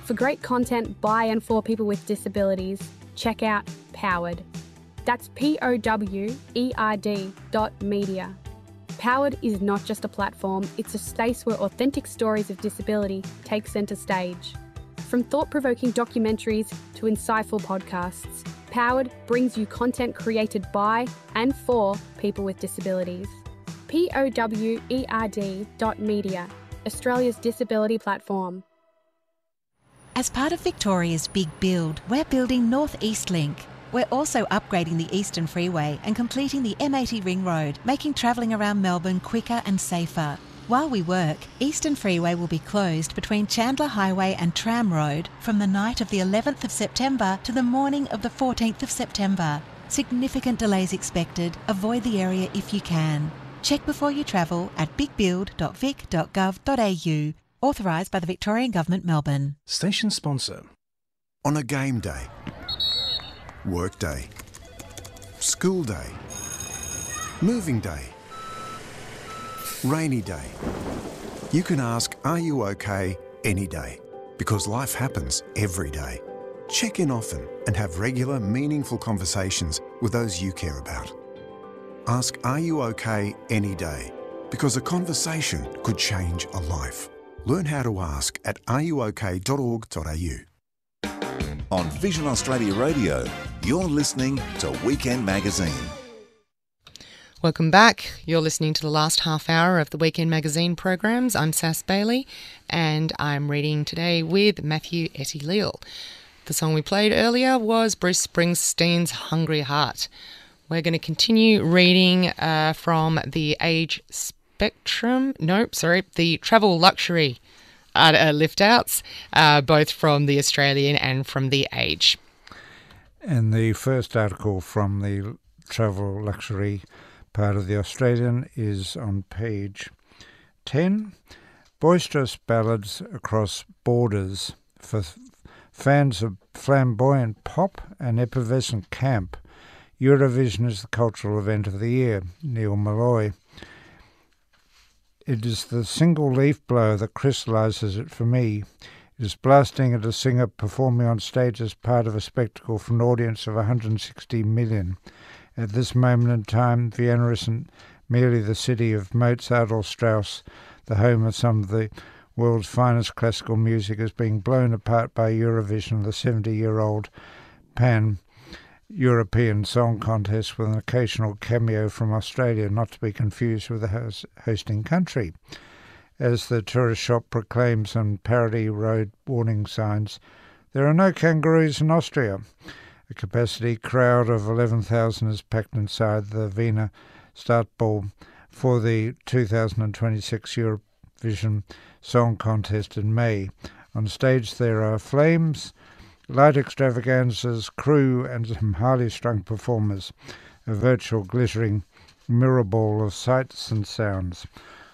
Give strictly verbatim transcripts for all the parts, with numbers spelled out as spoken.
For great content by and for people with disabilities, check out Powered. That's P O W E R D dot media. Powered is not just a platform, it's a space where authentic stories of disability take centre stage. From thought-provoking documentaries to insightful podcasts, Powered brings you content created by and for people with disabilities. P O W E R D dot media, Australia's disability platform. As part of Victoria's big build, we're building North East Link. We're also upgrading the Eastern Freeway and completing the M eighty Ring Road, making travelling around Melbourne quicker and safer. While we work, Eastern Freeway will be closed between Chandler Highway and Tram Road from the night of the eleventh of September to the morning of the fourteenth of September. Significant delays expected. Avoid the area if you can. Check before you travel at big build dot vic dot gov dot a u. Authorised by the Victorian Government, Melbourne. Station sponsor. On a game day, work day, school day, moving day, rainy day. You can ask, are you okay, any day, because life happens every day. Check in often and have regular, meaningful conversations with those you care about. Ask, are you okay, any day, because a conversation could change a life. Learn how to ask at are you okay dot org dot a u. On Vision Australia Radio, you're listening to Weekend Magazine. Welcome back. You're listening to the last half hour of the Weekend Magazine programs. I'm Sass Bailey and I'm reading today with Matthew Etty-Leal. The song we played earlier was Bruce Springsteen's Hungry Heart. We're going to continue reading uh, from the Age Spectrum, nope, sorry, the Travel Luxury uh, uh, lift-outs, uh, both from the Australian and from the Age. And the first article from the Travel Luxury part of the Australian is on page ten. Boisterous ballads across borders for fans of flamboyant pop and effervescent camp. Eurovision is the cultural event of the year. Neil Malloy. It is the single leaf blower that crystallises it for me. It is blasting at a singer performing on stage as part of a spectacle for an audience of one hundred sixty million. At this moment in time, Vienna isn't merely the city of Mozart or Strauss, the home of some of the world's finest classical music, is being blown apart by Eurovision, the seventy-year-old pan-European song contest with an occasional cameo from Australia, not to be confused with the host- hosting country. As the tourist shop proclaims on parody road warning signs, there are no kangaroos in Austria. A capacity crowd of eleven thousand is packed inside the Wiener Startball for the two thousand twenty-six Eurovision Song Contest in May. On stage there are flames, light extravaganzas, crew and some highly strung performers, a virtual glittering mirror ball of sights and sounds.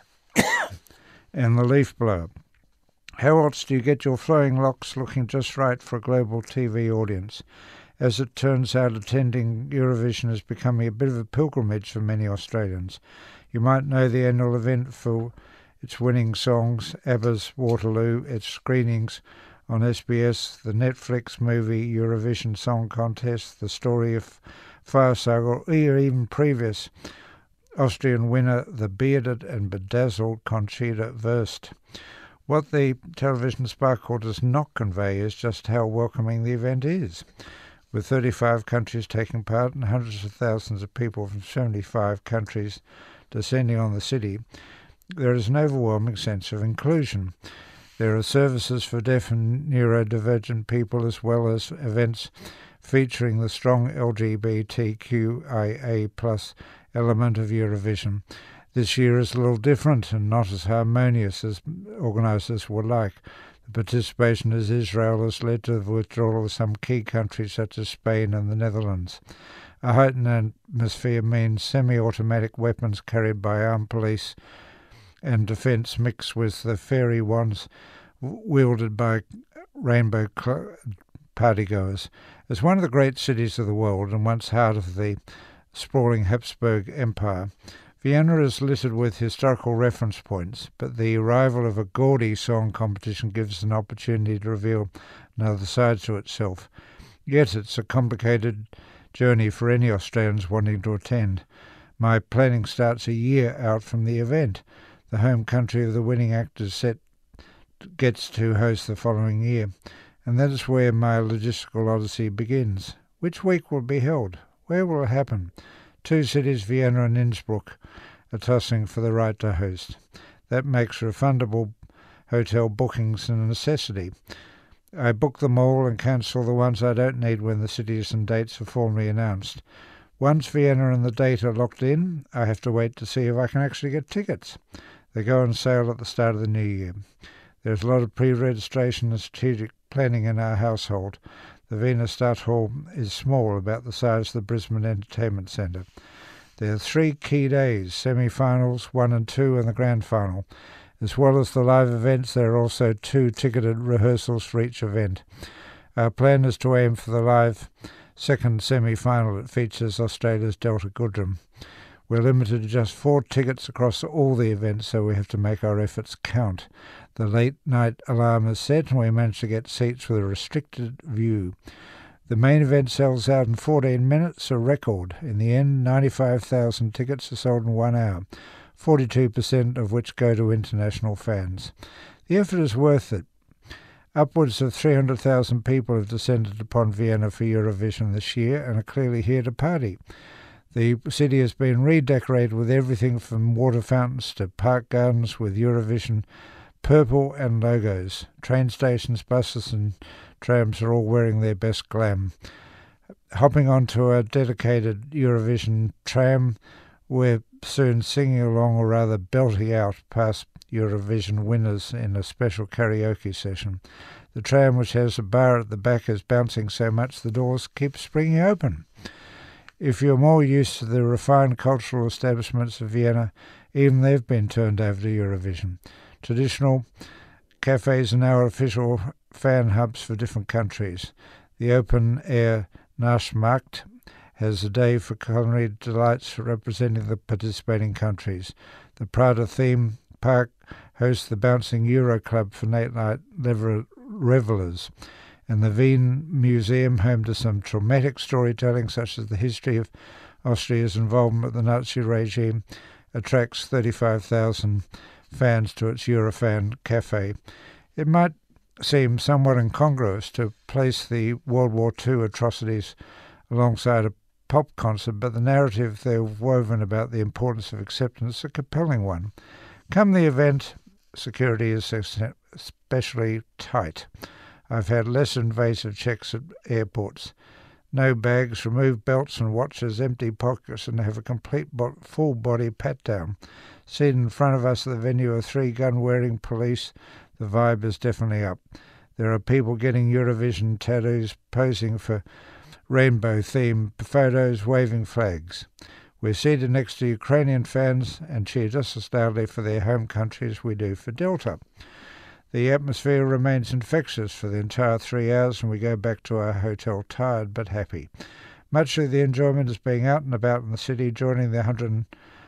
And the leaf blower. How else do you get your flowing locks looking just right for a global T V audience? As it turns out, attending Eurovision is becoming a bit of a pilgrimage for many Australians. You might know the annual event for its winning songs, ABBA's Waterloo, its screenings on S B S, the Netflix movie Eurovision Song Contest, the story of Fire Saga, or even previous Austrian winner, the bearded and bedazzled Conchita Wurst. What the television sparkle does not convey is just how welcoming the event is. With thirty-five countries taking part and hundreds of thousands of people from seventy-five countries descending on the city, there is an overwhelming sense of inclusion. There are services for deaf and neurodivergent people, as well as events featuring the strong L G B T Q I A plus element of Eurovision. This year is a little different and not as harmonious as organisers would like. The participation as Israel has led to the withdrawal of some key countries such as Spain and the Netherlands. A heightened atmosphere means semi-automatic weapons carried by armed police and defence mixed with the fairy wands wielded by rainbow partygoers. As one of the great cities of the world and once heart of the sprawling Habsburg Empire, Vienna is littered with historical reference points, but the arrival of a gaudy song competition gives an opportunity to reveal another side to itself. Yet it's a complicated journey for any Australians wanting to attend. My planning starts a year out from the event. The home country of the winning act is set gets to host the following year, and that is where my logistical odyssey begins. Which week will be held? Where will it happen? Two cities, Vienna and Innsbruck, are tossing for the right to host. That makes refundable hotel bookings a necessity. I book them all and cancel the ones I don't need when the cities and dates are formally announced. Once Vienna and the date are locked in, I have to wait to see if I can actually get tickets. They go on sale at the start of the new year. There's a lot of pre-registration and strategic planning in our household. The Wiener Stadthall is small, about the size of the Brisbane Entertainment Centre. There are three key days, semi-finals, one and two, and the grand final. As well as the live events, there are also two ticketed rehearsals for each event. Our plan is to aim for the live second semi-final that features Australia's Delta Goodrem. We're limited to just four tickets across all the events, so we have to make our efforts count. The late-night alarm is set, and we managed to get seats with a restricted view. The main event sells out in fourteen minutes, a record. In the end, ninety-five thousand tickets are sold in one hour, forty-two percent of which go to international fans. The effort is worth it. Upwards of three hundred thousand people have descended upon Vienna for Eurovision this year and are clearly here to party. The city has been redecorated with everything from water fountains to park gardens with Eurovision purple and logos. Train stations, buses and trams are all wearing their best glam. Hopping onto a dedicated Eurovision tram, we're soon singing along, or rather belting out past Eurovision winners in a special karaoke session. The tram, which has a bar at the back, is bouncing so much the doors keep springing open. If you're more used to the refined cultural establishments of Vienna, even they've been turned over to Eurovision. Traditional cafes are now official fan hubs for different countries. The open-air Naschmarkt has a day for culinary delights representing the participating countries. The Prater theme park hosts the bouncing Euro Club for late-night revellers, and the Wien Museum, home to some traumatic storytelling such as the history of Austria's involvement with the Nazi regime, attracts thirty-five thousand fans to its Eurofan cafe. It might seem somewhat incongruous to place the World War Two atrocities alongside a pop concert, but the narrative they've woven about the importance of acceptance is a compelling one. Come the event, security is especially tight. I've had less invasive checks at airports. No bags, remove belts and watches, empty pockets, and have a complete bo- full-body pat-down. Seated in front of us at the venue are three gun-wearing police. The vibe is definitely up. There are people getting Eurovision tattoos, posing for rainbow-themed photos, waving flags. We're seated next to Ukrainian fans and cheer just as loudly for their home country as we do for Delta. The atmosphere remains infectious for the entire three hours, and we go back to our hotel tired but happy. Much of the enjoyment is being out and about in the city, joining the one hundred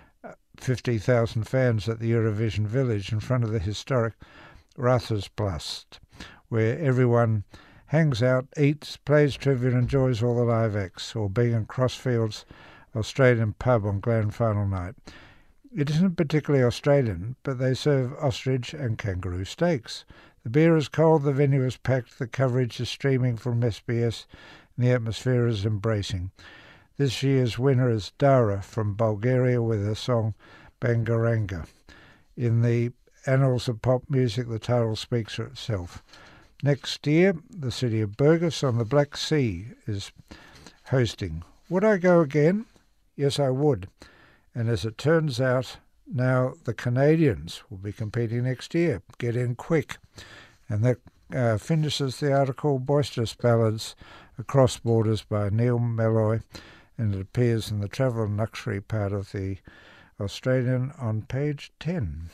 fifty thousand fans at the Eurovision Village in front of the historic Rathausplatz, where everyone hangs out, eats, plays trivia and enjoys all the live acts, or being in Crossfields Australian pub on grand final night. It isn't particularly Australian, but they serve ostrich and kangaroo steaks. The beer is cold, the venue is packed, the coverage is streaming from S B S, and the atmosphere is embracing. This year's winner is Dara from Bulgaria with her song Bangaranga. In the annals of pop music, the title speaks for itself. Next year, the city of Burgas on the Black Sea is hosting. Would I go again? Yes, I would. And as it turns out, now the Canadians will be competing next year. Get in quick. And that uh, finishes the article, Boisterous Ballads Across Borders by Neil Malloy, and it appears in the travel and luxury part of the Australian on page ten.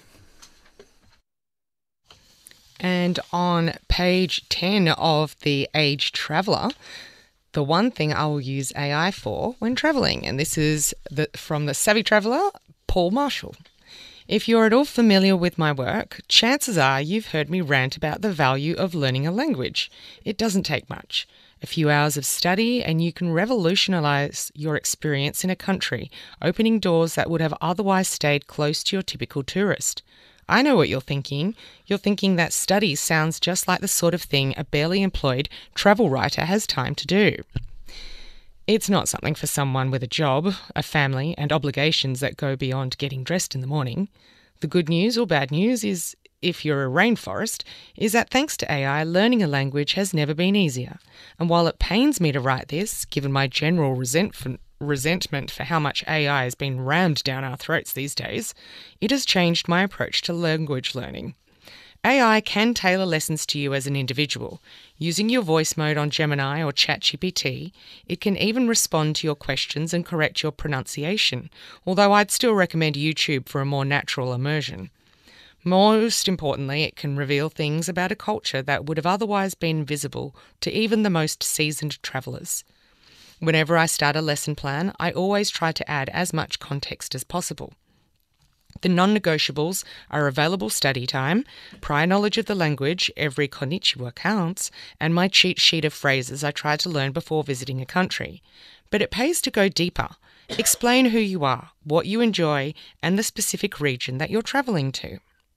And on page ten of the Age Traveller, the one thing I will use A I for when travelling, and this is the, from the Savvy Traveller, Paul Marshall. If you're at all familiar with my work, chances are you've heard me rant about the value of learning a language. It doesn't take much. A few hours of study and you can revolutionise your experience in a country, opening doors that would have otherwise stayed closed to your typical tourist. I know what you're thinking. You're thinking that study sounds just like the sort of thing a barely employed travel writer has time to do. It's not something for someone with a job, a family, and obligations that go beyond getting dressed in the morning. The good news or bad news is, if you're a rainforest, is that thanks to A I, learning a language has never been easier. And while it pains me to write this, given my general resentment resentment for how much A I has been rammed down our throats these days, it has changed my approach to language learning. A I can tailor lessons to you as an individual. Using your voice mode on Gemini or ChatGPT, it can even respond to your questions and correct your pronunciation, although I'd still recommend YouTube for a more natural immersion. Most importantly, it can reveal things about a culture that would have otherwise been invisible to even the most seasoned travellers. Whenever I start a lesson plan, I always try to add as much context as possible. The non-negotiables are available study time, prior knowledge of the language, every konnichiwa counts, and my cheat sheet of phrases I try to learn before visiting a country. But it pays to go deeper. Explain who you are, what you enjoy, and the specific region that you're travelling to.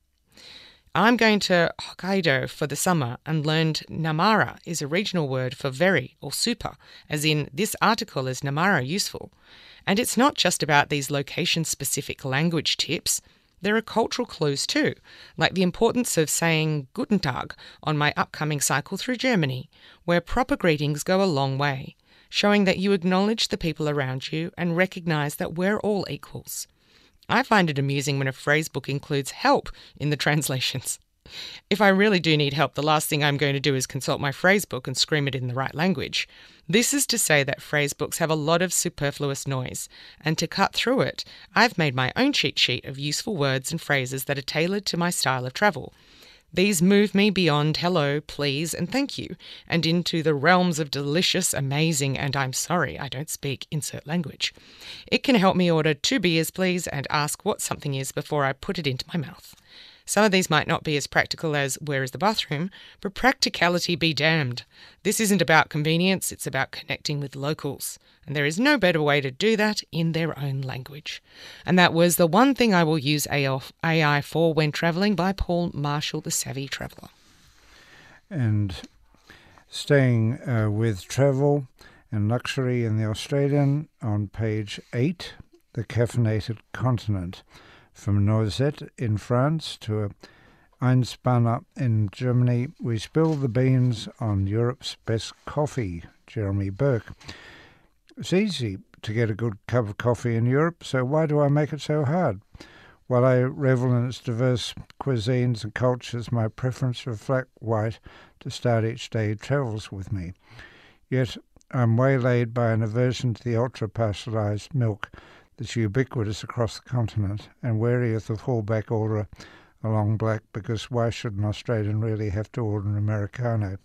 I'm going to Hokkaido for the summer and learned namara is a regional word for very or super, as in this article is namara useful. And it's not just about these location-specific language tips. There are cultural clues too, like the importance of saying Guten Tag on my upcoming cycle through Germany, where proper greetings go a long way, showing that you acknowledge the people around you and recognise that we're all equals. I find it amusing when a phrasebook includes help in the translations. If I really do need help, the last thing I'm going to do is consult my phrasebook and scream it in the right language. This is to say that phrasebooks have a lot of superfluous noise, and to cut through it, I've made my own cheat sheet of useful words and phrases that are tailored to my style of travel. These move me beyond hello, please, and thank you, and into the realms of delicious, amazing, and I'm sorry I don't speak insert language. It can help me order two beers, please, and ask what something is before I put it into my mouth. Some of these might not be as practical as where is the bathroom, but practicality be damned. This isn't about convenience, it's about connecting with locals. And there is no better way to do that in their own language. And that was the one thing I will use A I for when travelling by Paul Marshall, the Savvy Traveller. And staying uh, with travel and luxury in the Australian, on page eight, the caffeinated continent. From Noisette in France to Einspanner in Germany, we spill the beans on Europe's best coffee, Jeremy Burke. It's easy to get a good cup of coffee in Europe, so why do I make it so hard? While I revel in its diverse cuisines and cultures, my preference for flat white to start each day travels with me. Yet I'm waylaid by an aversion to the ultra-pasteurised milk that's ubiquitous across the continent, and wary of the fallback order along black, because why should an Australian really have to order an Americano?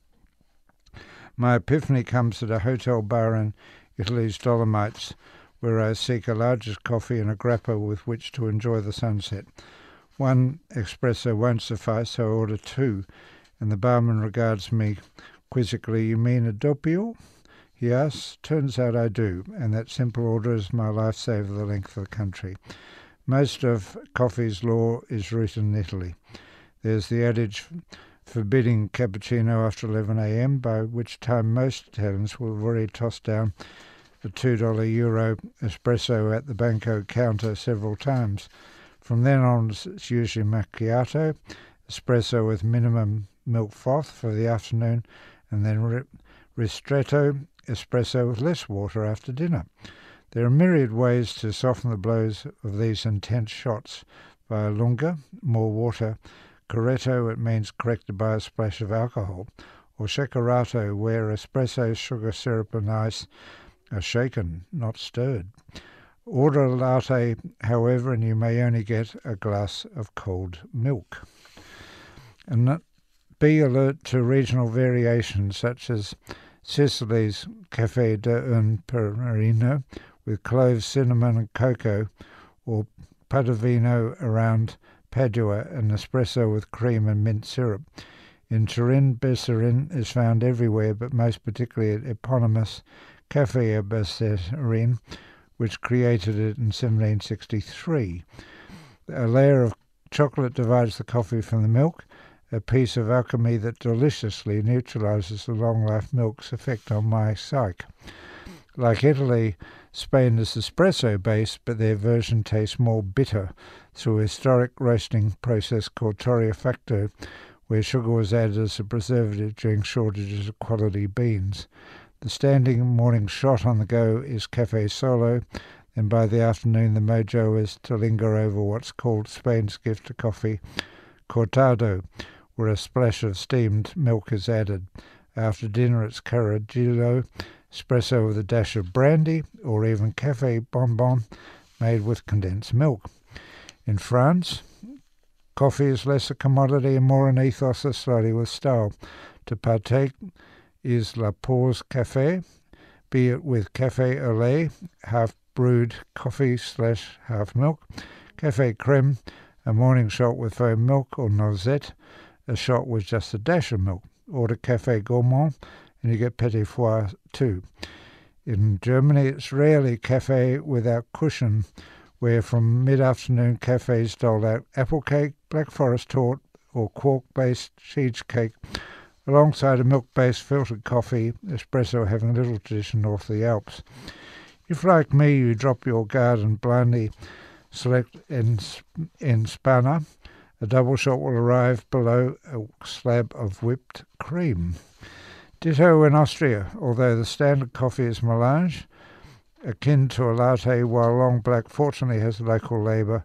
My epiphany comes at a hotel bar in Italy's Dolomites, where I seek a largest coffee and a grappa with which to enjoy the sunset. One espresso won't suffice, so I order two, and the barman regards me quizzically. "You mean a doppio?" he asks. Turns out I do, and that simple order is my lifesaver the length of the country. Most of coffee's lore is rooted in Italy. There's the adage forbidding cappuccino after eleven a.m., by which time most Italians will have already tossed down the two dollars euro espresso at the Banco counter several times. From then on, it's usually macchiato, espresso with minimum milk froth for the afternoon, and then ristretto, espresso with less water after dinner. There are myriad ways to soften the blows of these intense shots. Via lunga, more water; corretto, it means corrected by a splash of alcohol; or shakerato, where espresso, sugar, syrup and ice are shaken, not stirred. Order a latte, however, and you may only get a glass of cold milk. And be alert to regional variations, such as Sicily's Café de un Perino with cloves, cinnamon and cocoa, or Padovino around Padua, and espresso with cream and mint syrup. In Turin, Besserin is found everywhere, but most particularly at eponymous Café Besserin, which created it in seventeen sixty-three. A layer of chocolate divides the coffee from the milk, a piece of alchemy that deliciously neutralizes the long-life milk's effect on my psyche. Like Italy, Spain is espresso-based, but their version tastes more bitter through a historic roasting process called torrefacto, where sugar was added as a preservative during shortages of quality beans. The standing morning shot on the go is Café Solo, and by the afternoon the mojo is to linger over what's called Spain's gift to coffee, cortado, where a splash of steamed milk is added. After dinner it's Carragello, espresso with a dash of brandy, or even Café Bonbon made with condensed milk. In France, coffee is less a commodity and more an ethos associated with style. To partake is la pause café, be it with café au lait, half-brewed coffee slash half milk, café crème, a morning shot with foam milk, or noisette, a shot with just a dash of milk. Order café gourmand, and you get petit foie too. In Germany, it's rarely café without cushion, where from mid-afternoon cafes dole out apple cake, black forest torte, or quark-based cheesecake, alongside a milk-based filtered coffee, espresso having little tradition north of the Alps. If, like me, you drop your garden blindly, select en, en spanner, a double shot will arrive below a slab of whipped cream. Ditto in Austria, although the standard coffee is melange, akin to a latte, while long black fortunately has local labour,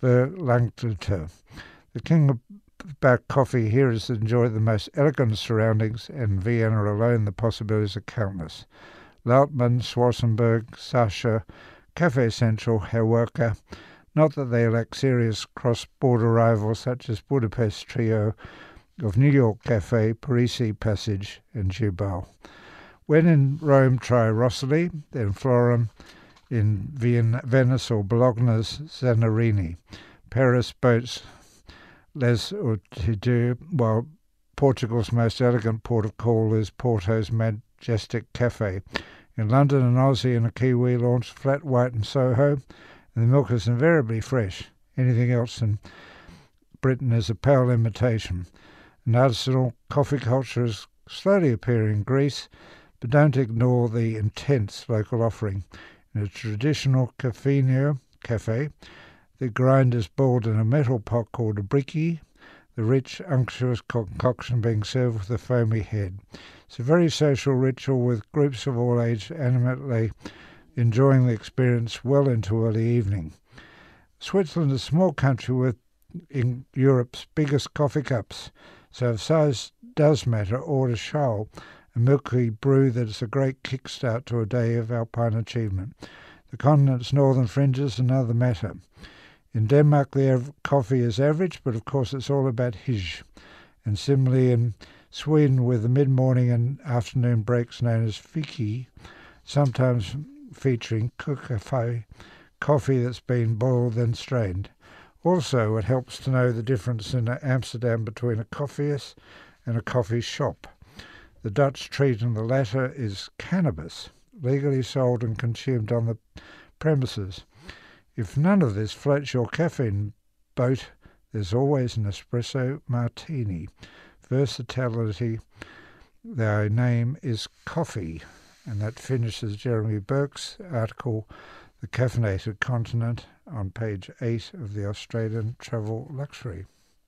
Verlangte. The king about coffee here is to enjoy the most elegant surroundings, and in Vienna alone the possibilities are countless. Lautmann, Schwarzenberg, Sascha, Café Central, Herwerka, not that they lack serious cross-border rivals such as Budapest Trio of New York Café, Parisi Passage and Jubal. When in Rome, try Rosoli, then Florum, in Vienna, Venice or Bologna's Zanarini. Paris boasts Les Outils, while Portugal's most elegant port of call is Porto's majestic Café. In London, an Aussie and a Kiwi launched Flat White in Soho, and the milk is invariably fresh. Anything else in Britain is a pale imitation. An artisanal coffee culture is slowly appearing in Greece, but don't ignore the intense local offering. In a traditional cafeino, cafe, the grind is boiled in a metal pot called a brickie, the rich, unctuous concoction being served with a foamy head. It's a very social ritual with groups of all ages animately enjoying the experience well into early evening. Switzerland is a small country with in Europe's biggest coffee cups, so if size does matter, order Schal, a milky brew that is a great kickstart to a day of alpine achievement. The continent's northern fringes is another matter. In Denmark, the av- coffee is average, but of course it's all about his. And similarly in Sweden, with the mid-morning and afternoon breaks known as fiki, sometimes featuring kokafe, coffee that's been boiled then strained. Also, it helps to know the difference in Amsterdam between a coffeehouse and a coffee shop. The Dutch treat in the latter is cannabis, legally sold and consumed on the premises. If none of this floats your caffeine boat, there's always an espresso martini. Versatility, their name is coffee. And that finishes Jeremy Burke's article, The Caffeinated Continent, on page eight of the Australian Travel Luxury.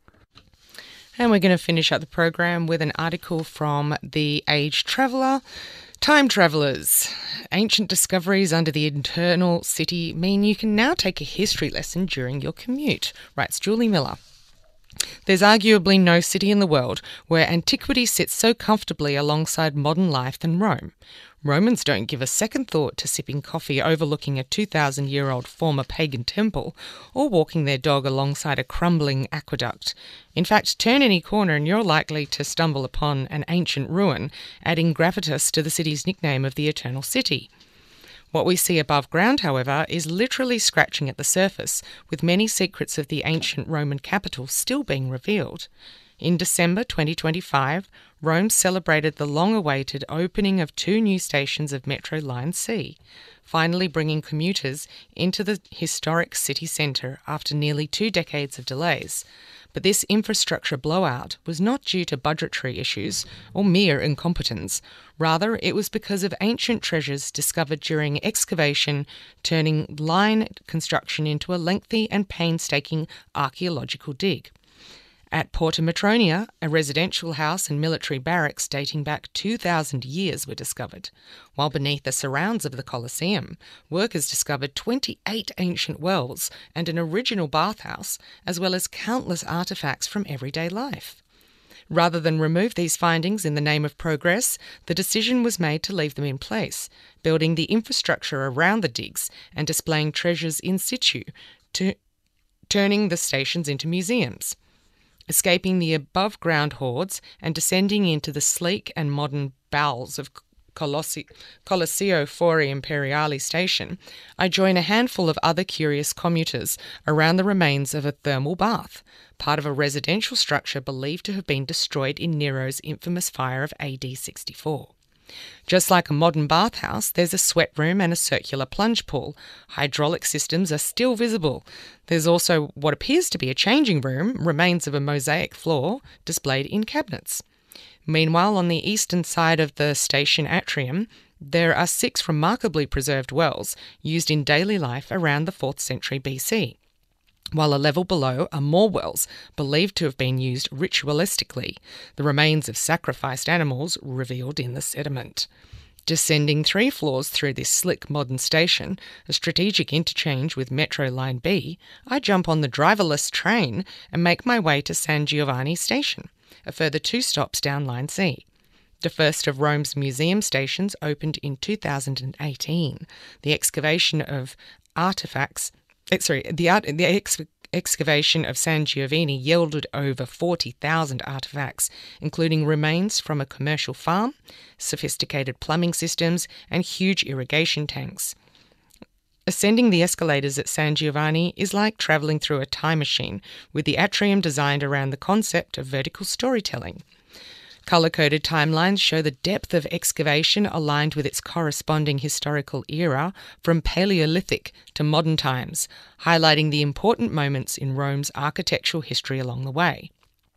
And we're going to finish up the program with an article from The Age Traveller. Time travellers. Ancient discoveries under the internal city mean you can now take a history lesson during your commute, writes Julie Miller. There's arguably no city in the world where antiquity sits so comfortably alongside modern life than Rome. Romans don't give a second thought to sipping coffee overlooking a two thousand year old former pagan temple or walking their dog alongside a crumbling aqueduct. In fact, turn any corner and you're likely to stumble upon an ancient ruin, adding gravitas to the city's nickname of the Eternal City. What we see above ground, however, is literally scratching at the surface, with many secrets of the ancient Roman capital still being revealed. In December twenty twenty-five, Rome celebrated the long-awaited opening of two new stations of Metro Line C, finally bringing commuters into the historic city centre after nearly two decades of delays. But this infrastructure blowout was not due to budgetary issues or mere incompetence. Rather, it was because of ancient treasures discovered during excavation, turning line construction into a lengthy and painstaking archaeological dig. At Porta Matronia, a residential house and military barracks dating back two thousand years were discovered, while beneath the surrounds of the Colosseum, workers discovered twenty-eight ancient wells and an original bathhouse, as well as countless artefacts from everyday life. Rather than remove these findings in the name of progress, the decision was made to leave them in place, building the infrastructure around the digs and displaying treasures in situ, to turning the stations into museums. Escaping the above-ground hordes and descending into the sleek and modern bowels of Colossi- Colosseo Fori Imperiali station, I join a handful of other curious commuters around the remains of a thermal bath, part of a residential structure believed to have been destroyed in Nero's infamous fire of A D sixty-four. Just like a modern bathhouse, there's a sweat room and a circular plunge pool. Hydraulic systems are still visible. There's also what appears to be a changing room, remains of a mosaic floor, displayed in cabinets. Meanwhile, on the eastern side of the station atrium, there are six remarkably preserved wells used in daily life around the fourth century B C, while a level below are more wells believed to have been used ritualistically, the remains of sacrificed animals revealed in the sediment. Descending three floors through this slick modern station, a strategic interchange with Metro Line B, I jump on the driverless train and make my way to San Giovanni Station, a further two stops down Line C. The first of Rome's museum stations opened in two thousand eighteen. The excavation of artefacts Sorry, the, art, the ex, excavation of San Giovanni yielded over forty thousand artefacts, including remains from a commercial farm, sophisticated plumbing systems, and huge irrigation tanks. Ascending the escalators at San Giovanni is like travelling through a time machine, with the atrium designed around the concept of vertical storytelling. Colour-coded timelines show the depth of excavation aligned with its corresponding historical era from Paleolithic to modern times, highlighting the important moments in Rome's architectural history along the way.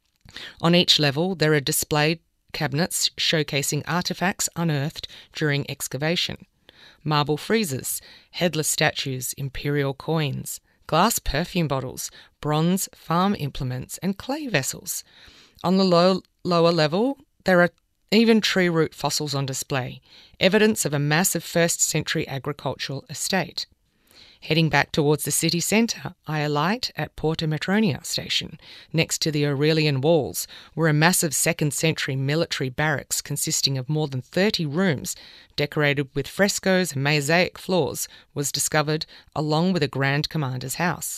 On each level, there are displayed cabinets showcasing artefacts unearthed during excavation. Marble friezes, headless statues, imperial coins, glass perfume bottles, bronze farm implements, and clay vessels. On the low Lower level, there are even tree root fossils on display, evidence of a massive first century agricultural estate. Heading back towards the city centre, I alight at Porta Matronia station, next to the Aurelian Walls, where a massive second century military barracks consisting of more than thirty rooms, decorated with frescoes and mosaic floors, was discovered, along with a Grand Commander's house.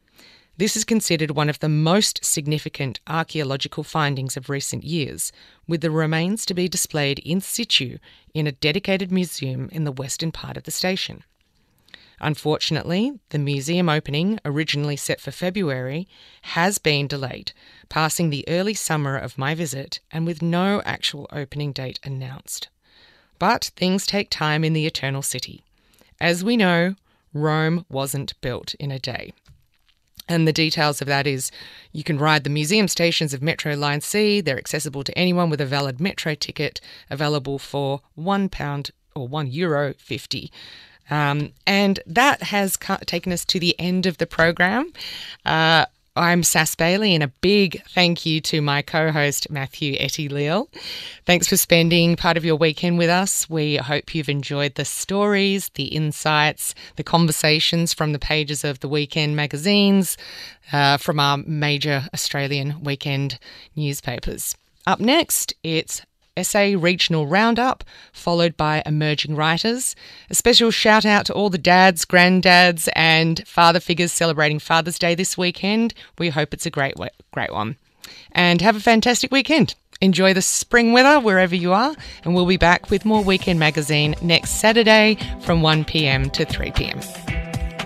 This is considered one of the most significant archaeological findings of recent years, with the remains to be displayed in situ in a dedicated museum in the western part of the station. Unfortunately, the museum opening, originally set for February, has been delayed, passing the early summer of my visit and with no actual opening date announced. But things take time in the Eternal City. As we know, Rome wasn't built in a day. And the details of that is you can ride the museum stations of Metro Line C. They're accessible to anyone with a valid Metro ticket, available for one pound or one euro fifty. Um, and that has ca- taken us to the end of the program. Uh, I'm Sass Bailey, and a big thank you to my co-host Matthew Etty-Leal. Thanks for spending part of your weekend with us. We hope you've enjoyed the stories, the insights, the conversations from the pages of the weekend magazines, uh, from our major Australian weekend newspapers. Up next, it's S A Regional Roundup, followed by Emerging Writers. A special shout out to all the dads, granddads and father figures celebrating Father's Day this weekend. We hope it's a great great one. And have a fantastic weekend. enjoy the spring weather wherever you are, and we'll be back with more Weekend Magazine next Saturday from one p m to three p m.